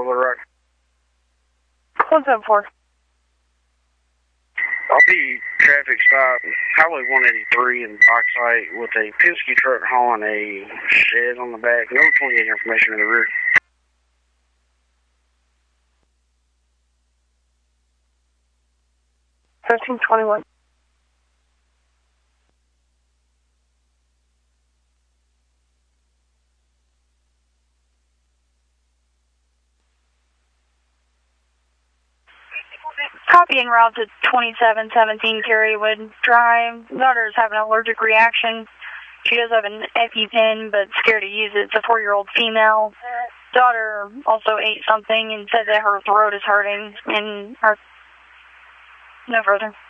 Little Rock. 174. I'll be traffic stop, Highway 183 in Bauxite with a Penske truck hauling a shed on the back. No 28 information in the rear. 1321. Copying route to 2717 Carrywood Drive. Daughter is having an allergic reaction. She does have an EpiPen, but scared to use it. It's a 4-year-old female. Daughter also ate something and said that her throat is hurting, and no further.